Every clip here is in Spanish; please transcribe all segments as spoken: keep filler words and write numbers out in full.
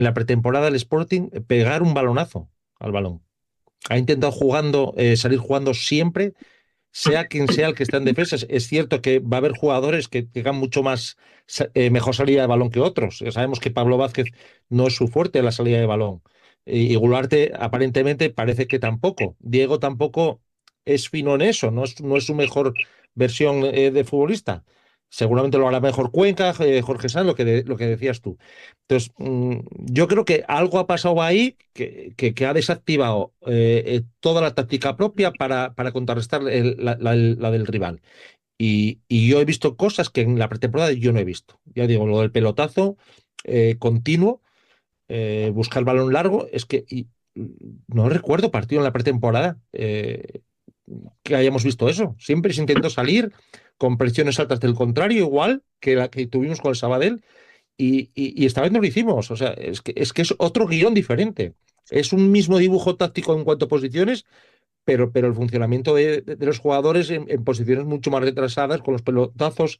en la pretemporada del Sporting pegar un balonazo al balón. Ha intentado jugando, eh, salir jugando siempre, sea quien sea el que está en defensa. Es, es cierto que va a haber jugadores que tengan mucho más eh, mejor salida de balón que otros. Sabemos que Pablo Vázquez no es su fuerte la salida de balón. Y, y Gularte aparentemente parece que tampoco. Diego tampoco es fino en eso, no es, no es su mejor versión eh, de futbolista. Seguramente lo hará mejor Cuenca, eh, Jorge Sanz, lo que, de- lo que decías tú. Entonces, mm, yo creo que algo ha pasado ahí que, que- que ha desactivado eh, eh, toda la táctica propia para, para contrarrestar el- la, la- la del rival. Y, y yo he visto cosas que en la pretemporada yo no he visto. Ya digo, lo del pelotazo eh, continuo, eh, buscar el balón largo, es que y, mm, no recuerdo partido en la pretemporada eh, que hayamos visto eso. Siempre se intentó salir con presiones altas del contrario, igual que la que tuvimos con el Sabadell y, y- y esta vez no lo hicimos. O sea, es que, es que es otro guión diferente. Es un mismo dibujo táctico en cuanto a posiciones, pero, pero el funcionamiento de, de- de los jugadores en, en posiciones mucho más retrasadas, con los pelotazos,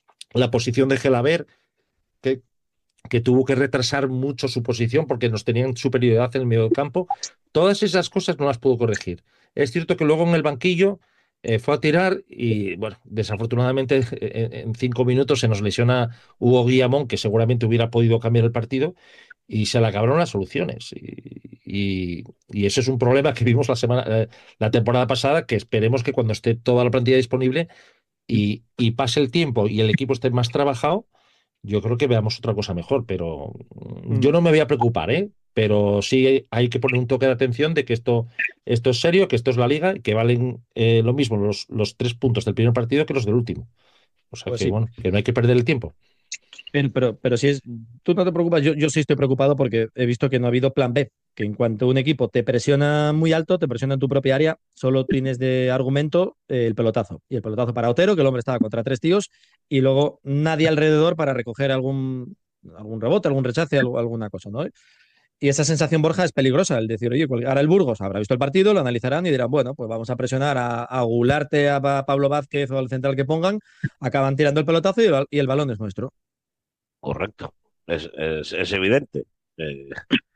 la posición de Gelaber, que, que tuvo que retrasar mucho su posición porque nos tenían superioridad en el medio del campo. Todas esas cosas no las pudo corregir. Es cierto que luego en el banquillo eh, fue a tirar y, bueno, desafortunadamente en, en cinco minutos se nos lesiona Hugo Guillamón, que seguramente hubiera podido cambiar el partido, y se le acabaron las soluciones. Y, y- y ese es un problema que vimos la semana, eh, la temporada pasada, que esperemos que cuando esté toda la plantilla disponible y, y pase el tiempo y el equipo esté más trabajado, yo creo que veamos otra cosa mejor. Pero mm, Mm. yo no me voy a preocupar, ¿eh? Pero sí hay que poner un toque de atención de que esto, esto es serio, que esto es la liga y que valen eh, lo mismo los, los tres puntos del primer partido que los del último. O sea Pues que, sí. bueno, que no hay que perder el tiempo. Pero, pero, pero si es, tú no te preocupas, yo, yo sí estoy preocupado porque he visto que no ha habido plan B, que en cuanto un equipo te presiona muy alto, te presiona en tu propia área, solo tienes de argumento eh, el pelotazo. Y el pelotazo para Otero, que el hombre estaba contra tres tíos, y luego nadie alrededor para recoger algún, algún rebote, algún rechace, algo- alguna cosa, ¿no? Y esa sensación, Borja, es peligrosa, el decir, oye, ahora el Burgos habrá visto el partido, lo analizarán y dirán, bueno, pues vamos a presionar a, a Gularte, a, Pa- Pablo Vázquez o al central que pongan, acaban tirando el pelotazo y el, y el balón es nuestro. Correcto. Es, es, es evidente. Eh,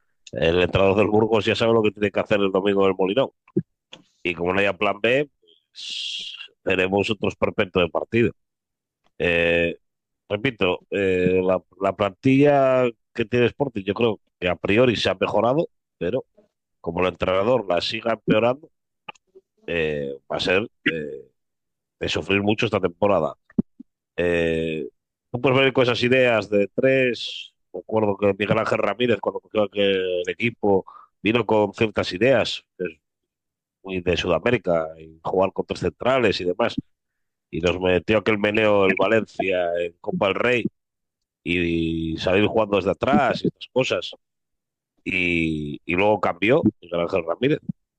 el entrenador del Burgos ya sabe lo que tiene que hacer el domingo del Molinón. Y como no haya plan B, pues, tenemos otros perpetuos de partido. Eh, repito, eh, la, la plantilla que tiene Sporting, yo creo que a priori se ha mejorado, pero como el entrenador la siga empeorando, eh, va a ser eh, de sufrir mucho esta temporada. Eh, tú puedes venir con esas ideas de tres. Recuerdo que Miguel Ángel Ramírez, cuando cogió aquel equipo, vino con ciertas ideas, que es muy de Sudamérica, y jugar con tres centrales y demás. Y nos metió aquel meneo el Valencia en Copa del Rey y salir jugando desde atrás y estas cosas. Y, y luego cambió Miguel Ángel Ramírez.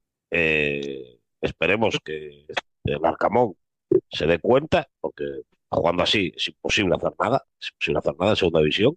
Eh, esperemos que el Arcamón se dé cuenta, porque jugando así es imposible hacer nada, es imposible hacer nada en segunda división.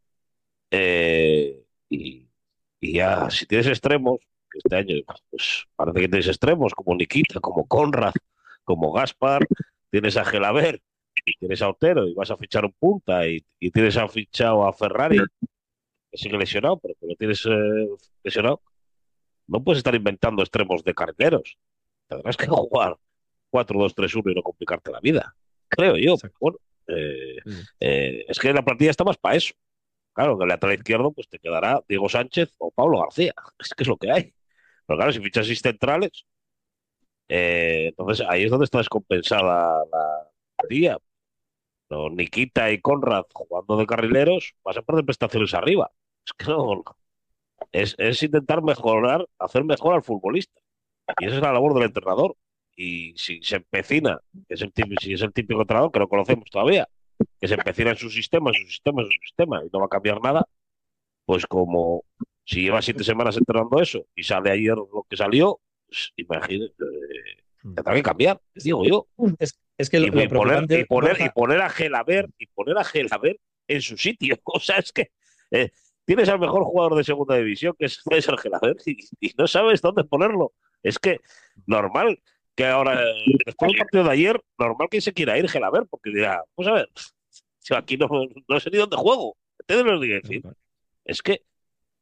Eh, y, y ya, si tienes extremos, que este año pues parece que tienes extremos como Nikita, como Conrad, como Gaspar, tienes a Gelaber y tienes a Otero y vas a fichar un punta y, y tienes a fichado a Ferrari, que sigue lesionado, pero que lo tienes eh, lesionado, no puedes estar inventando extremos de carreteros. Tendrás que jugar cuatro dos tres uno y no complicarte la vida, creo yo. Exacto. Bueno, eh, Sí. eh, es que la plantilla está más para eso. Claro, que el lateral izquierdo pues te quedará Diego Sánchez o Pablo García. Es que es lo que hay. Pero claro, si fichas seis centrales, eh, entonces ahí es donde está descompensada la plantilla. No, Nikita y Conrad jugando de carrileros, vas a perder prestaciones arriba. Es que no, es, es intentar mejorar, hacer mejor al futbolista. Y esa es la labor del entrenador. Y si se empecina, que es el típico, si es el típico entrenador que no conocemos todavía, que se empecina en su sistema, en su sistema, en su sistema, y no va a cambiar nada, pues como si lleva siete semanas entrenando eso y sale ayer lo que salió, pues imagínate, eh, tendrá que cambiar, digo yo. Es, es que lo, Y, lo y poner, y preocupante, poner, y Borja, poner a Gelaber, y poner a Gelaber en su sitio. O sea, es que eh, tienes al mejor jugador de segunda división, que es César Gelaber, y, y no sabes dónde ponerlo. Es que normal que ahora, eh, después del partido de ayer, normal que se quiera ir Gelaber, porque dirá, pues a ver, si aquí no, no sé ni dónde juego. ¿Entiendes lo que quiero decir? Es que